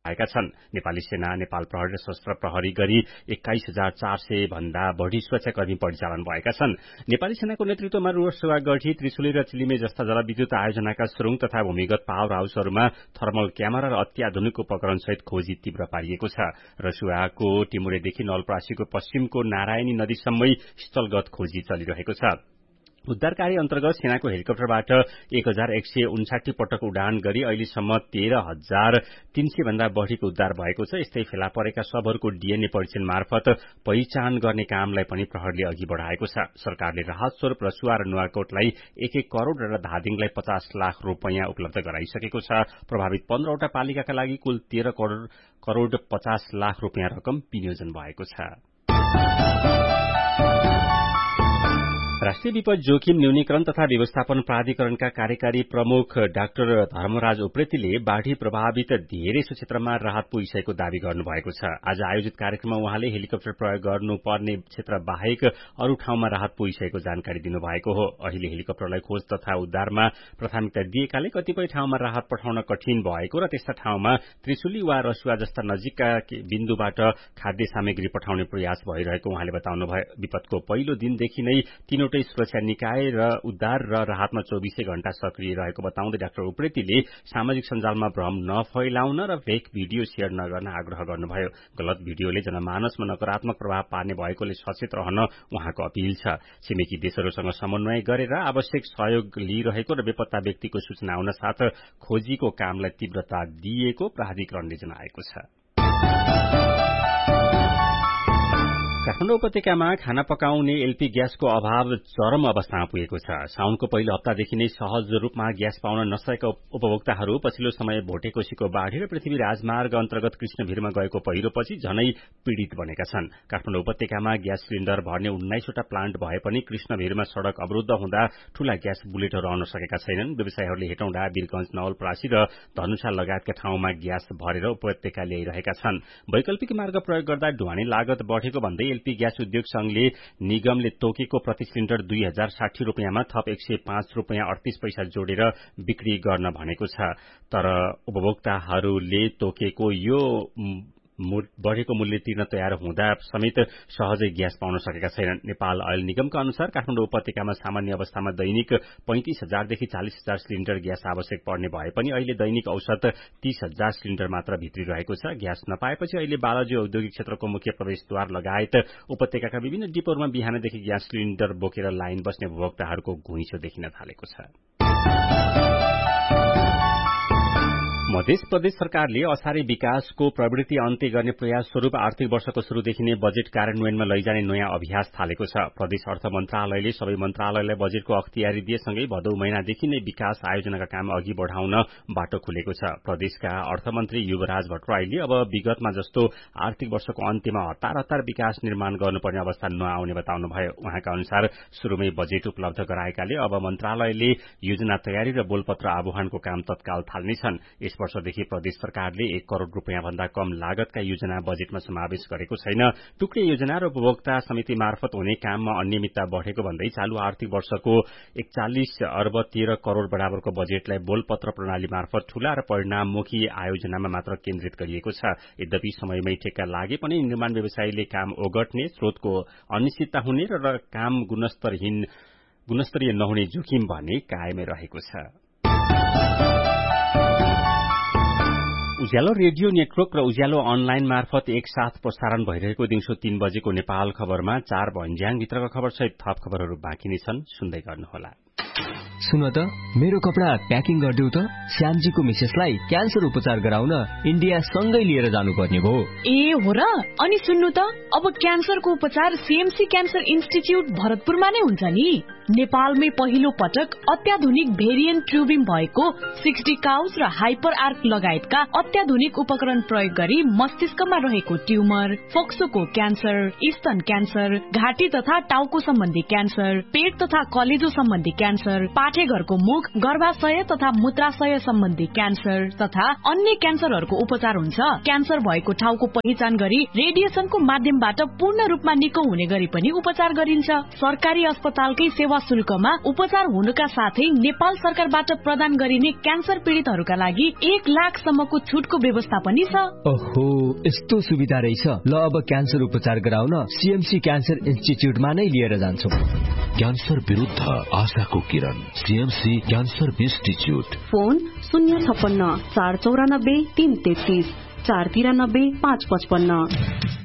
भएका छन्। नेपाली सेना, नेपाल प्रहरी र सशस्त्र प्रहरी गरी 21,400 भन्दा बढ़ी सुरक्षाकर्मी परिचालन भएका छन्। नेपाली सेनाको नेतृत्वमा रोसुवा गढी, त्रिशुली र चिलिमे जस्ता जलविद्युत आयोजनाका सुरुङ तथा भूमिगत पावर हाउसहरूमा थर्मल क्यामेरा र अत्याधुनिक उपकरण सहित खोजी तीव्र पारिएको छ। रसुवाको टिमुरेदेखि नवलपरासीको पश्चिमको नारायणी नदीसम्मै स्थलगत खोजी चलिरहेको छ। उद्धारकारी अन्तर्गत सेनाको हेलिकप्टरबाट 1159 पटक उडान गरी अहिलेसम्म 13,300 भन्दा बढ़ीको उद्धार भएको छ। यस्तै फेला परेका शवहरूको डीएनए परीक्षण मार्फत पहिचान गर्ने कामलाई पनि प्रहरीले अघि बढ़ाएको छ। सरकारले राहत स्वरूप रसुवा र नुवाकोटलाई 1-1 करोड़ र धादिङलाई 50 लाख रुपैयाँ उपलब्ध गराइसकेको छ। प्रभावित 15 वटा पालिकाका लागि कुल 13 करोड़ 50 लाख रुपैयाँ रकम विनियोजन भएको छ। राष्ट्रिय विपद जोखिम न्यूनीकरण तथा व्यवस्थापन प्राधिकरणका कार्यकारी प्रमुख डाक्टर धर्मराज उप्रेतीले बाढ़ी प्रभावित धेरैसो क्षेत्रमा राहत पुगिसकेको दावी गर्नुभएको छ। आज आयोजित कार्यक्रममा उहाँले हेलिकप्टर प्रयोग गर्नुपर्ने क्षेत्र बाहेक अरू ठाउँमा राहत पुगिसकेको जानकारी दिनुभएको हो। अहिले हेलिकप्टरलाई खोज तथा उद्धारमा प्राथमिकता दिएकाले कतिपय ठाउँमा राहत पठाउन कठिन भएको र त्यस्ता ठाउँमा त्रिशुली वा रसुवा जस्ता नजिकका बिन्दुबाट खाद्य सामग्री पठाउने प्रयास भइरहेको उहाँले बताउनुभयो। विपदको पहिलो दिनदेखि नै तीनवटै सुरक्षा निकाय र उद्धार र राहतमा 24 घण्टा सक्रिय रहेको बताउँदै डाक्टर उप्रेतीले सामाजिक सञ्जालमा भ्रम नफैलाउन र फेक भिडियो शेयर नगर्न आग्रह गर्नुभयो। गलत भिडियोले जनमानसमा नकारात्मक प्रभाव पार्ने भएकोले सचेत रहन उहाँको अपील छ। छिमेकी देशहरूसँग समन्वय गरेर आवश्यक सहयोग लिइरहेको र बेपत्ता व्यक्तिको सूचना आउन साथ खोजीको कामलाई तीव्रता दिएको प्राधिकरणले जनाएको छ। काठमाडौँ उपत्यकामा खाना पकाउने एलपी ग्यासको अभाव चरम अवस्थामा पुगेको छ। साउनको पहिलो हप्तादेखि नै सहज रूपमा ग्यास पाउन नसकेका उपभोक्ताहरू पछिल्लो समय भोटेकोशीको बाढ़ी र पृथ्वी राजमार्ग अन्तर्गत कृष्णभिरमा गएको पहिरोपछि झनै पीड़ित बनेका छन्। काठमाडौँ उपत्यकामा ग्यास सिलिण्डर भर्ने 19 वटा प्लान्ट भए पनि कृष्णभिरमा सड़क अवरुद्ध हुँदा ठूला ग्यास बुलेटहरू आउन सकेका छैनन्। व्यवसायीहरूले हेटौँडा, वीरगंज, नवलपरासी र धनुषा लगायतका ठाउँमा ग्यास भरेर उपत्यका ल्याइरहेका छन्। वैकल्पिक मार्ग प्रयोग गर्दा ढुवानी लागत बढ़ेको भन्दै एलपी ग्यास उद्योग संघले निगमले तोकेको प्रति सिलिण्डर 2060 रुपैयाँमा थप 105 रुपैयाँ 38 पैसा जोडेर बिक्री गर्न भनेको छ। तर उपभोक्ताहरूले तोकेको यो बढ़ेको मूल्य तिर्न तयार हुँदा समेत सहजै ग्यास पाउन सकेका छैनन्। नेपाल अयल निगमका अनुसार काठमाडौँ उपत्यकामा सामान्य अवस्थामा दैनिक 35,000 देखि 40,000 सिलिण्डर ग्यास आवश्यक पर्ने भए पनि अहिले दैनिक औसत 30,000 सिलिण्डर मात्र भित्रिरहेको छ। ग्यास नपाएपछि अहिले बालाजी औद्योगिक क्षेत्रको मुख्य प्रवेशद्वार लगायत उपत्यकाका विभिन्न डिपोहरूमा बिहानदेखि ग्यास सिलिण्डर बोकेर लाइन बस्ने उपभोक्ताहरूको घुइँचो देखिन थालेको छ। मध्य प्रदेश सरकारले असारे विकासको प्रवृत्ति अन्त्य गर्ने प्रयास स्वरूप आर्थिक वर्षको शुरूदेखि नै बजेट कार्यान्वयनमा लैजाने नयाँ अभ्यास थालेको छ। प्रदेश अर्थ मन्त्रालयले सबै मन्त्रालयलाई बजेटको अख्तियारी दिएसँगै भदौ महिनादेखि नै विकास आयोजनाका काम अघि बढ़ाउन बाटो खुलेको छ। प्रदेशका अर्थमन्त्री युवराज भट्टराईले अब विगतमा जस्तो आर्थिक वर्षको अन्त्यमा हतार विकास निर्माण गर्नुपर्ने अवस्था नआउने बताउनुभयो। उहाँका अनुसार शुरूमै बजेट उपलब्ध गराएकाले अब मन्त्रालयले योजना तयारी र बोलपत्र आह्वानको काम तत्काल थाल्नेछन्। वर्षदेखि प्रदेश सरकारले 1 करोड़ रुपैयाँ भन्दा कम लागतका योजना बजेटमा समावेश गरेको छैन। टुक्रे योजना र उपभोक्ता समिति मार्फत हुने काममा अनियमितता बढ़ेको भन्दै चालू आर्थिक वर्षको 41 अर्ब 13 करोड़ बराबरको बजेटलाई बोलपत्र प्रणाली मार्फत ठूला र परिणाममुखी आयोजनामा मात्र केन्द्रित गरिएको छ। यद्यपि समयमै ठेक्का लागे पनि निर्माण व्यवसायीले काम ओगट्ने, स्रोतको अनिश्चितता हुने र काम गुणस्तरीय नहुने जोखिम भने कायमै रहेको छ। उज्यालो रेडियो नेटवर्क र उज्यालो अनलाइन मार्फत एकसाथ प्रसारण भइरहेको दिउँसो 3 बजेको नेपाल खबरमा 4 भन्ज्याङभित्रका खबर सहित थप खबरहरू बाँकी नै छन्, सुन्दै गर्नुहोला। सुन त, मेरो कपडा प्याकिङ गरिदेऊ त। श्यामजीको मिसेसलाई क्यान्सर उपचार गराउन इन्डिया सँगै लिएर जानुपर्ने भयो। ए हो र? अनि सुन्नु त, अब क्यान्सरको उपचार सीएमसी क्यान्सर इन्स्टिच्युट भरतपुरमा नै हुन्छ नि। नेपालमै पहिलो पटक अत्याधुनिक भेरिएन्ट ट्युबिङ भएको 60 काउज र हाइपर आर्क लगायतका अत्याधुनिक उपकरण प्रयोग गरी मस्तिष्कमा रहेको ट्युमर, फोक्सोको क्यान्सर, स्तन क्यान्सर, घाँटी तथा टाउको सम्बन्धी क्यान्सर, पेट तथा कलेजो सम्बन्धी क्यान्सर, पाठेघरको मुख, गर्भाशय तथा मूत्राशय सम्बन्धी क्यान्सर तथा अन्य क्यान्सरहरूको उपचार हुन्छ। क्यान्सर भएको ठाउँको पहिचान गरी रेडिएसनको माध्यमबाट पूर्ण रूपमा निको हुने गरी पनि उपचार गरिन्छ। सरकारी अस्पतालकै सेवा शुल्कमा उपचार हुनुका साथै नेपाल सरकारबाट प्रदान गरिने क्यान्सर पीड़ितहरूका लागि 1 लाखसम्मको छुटको व्यवस्था पनि छ। ओहो, यस्तो सुविधा रहेछ। ल अब क्यान्सर उपचार गराउन सीएमसी क्यान्सर इन्स्टिच्युटमा नै लिएर जान्छौं। क्यान्सर विरुद्ध आशाको किरण, सीएमसी क्यान्सर इन्स्टिच्युट। फोन 056 494 333 493 555।